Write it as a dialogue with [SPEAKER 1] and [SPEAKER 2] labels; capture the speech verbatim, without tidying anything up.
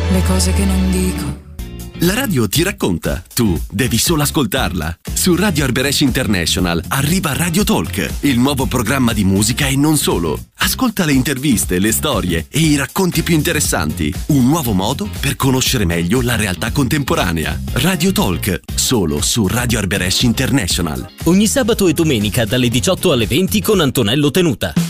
[SPEAKER 1] le cose che non dico.
[SPEAKER 2] La radio ti racconta, tu devi solo ascoltarla. Su Radio Arberesh International arriva Radio Talk, il nuovo programma di musica e non solo. Ascolta le interviste, le storie e i racconti più interessanti. Un nuovo modo per conoscere meglio la realtà contemporanea. Radio Talk, solo su Radio Arberesh International.
[SPEAKER 3] Ogni sabato e domenica dalle diciotto alle venti con Antonello Tenuta.